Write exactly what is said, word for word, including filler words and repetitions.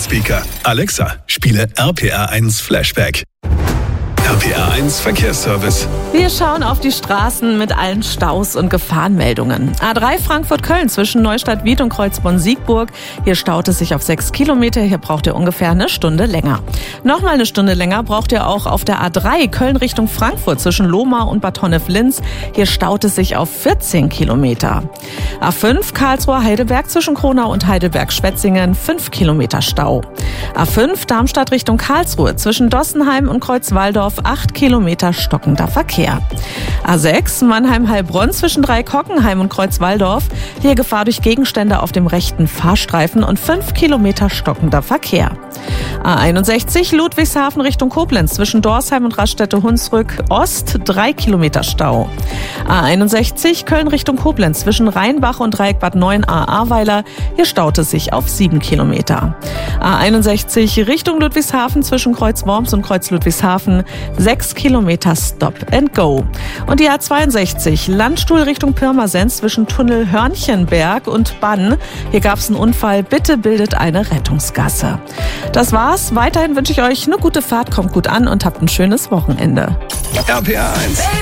Speaker. Alexa, spiele R P R eins Flashback. R P R eins Verkehrsservice. Wir schauen auf die Straßen mit allen Staus und Gefahrenmeldungen. A drei Frankfurt-Köln zwischen Neustadt-Wied und Kreuzborn-Siegburg. Hier staut es sich auf sechs Kilometer. Hier braucht ihr ungefähr eine Stunde länger. Nochmal eine Stunde länger braucht ihr auch auf der A drei Köln Richtung Frankfurt zwischen Lohmar und Bad Honnef-Linz. Hier staut es sich auf vierzehn Kilometer. A fünf Karlsruhe-Heidelberg zwischen Kronau und Heidelberg-Schwetzingen. fünf Kilometer Stau. A fünf Darmstadt Richtung Karlsruhe zwischen Dossenheim und Kreuzwaldorf. acht Kilometer stockender Verkehr. A sechs Mannheim-Heilbronn zwischen Dreieck-Hockenheim und Kreuzwaldorf. Hier Gefahr durch Gegenstände auf dem rechten Fahrstreifen und fünf Kilometer stockender Verkehr. A einundsechzig Ludwigshafen Richtung Koblenz zwischen Dorsheim und Raststätte-Hunsrück Ost. drei Kilometer Stau. A einundsechzig Köln Richtung Koblenz zwischen Rheinbach und Dreieck Bad neun a Ahrweiler. Hier staut es sich auf sieben Kilometer. A einundsechzig Richtung Ludwigshafen zwischen Kreuz Worms und Kreuz Ludwigshafen. sechs Kilometer Stop and Go. Und die A zweiundsechzig Landstuhl Richtung Pirmasens zwischen Tunnel Hörnchenberg und Bann. Hier gab es einen Unfall. Bitte bildet eine Rettungsgasse. Das war's. Weiterhin wünsche ich euch eine gute Fahrt, kommt gut an und habt ein schönes Wochenende. R P R eins.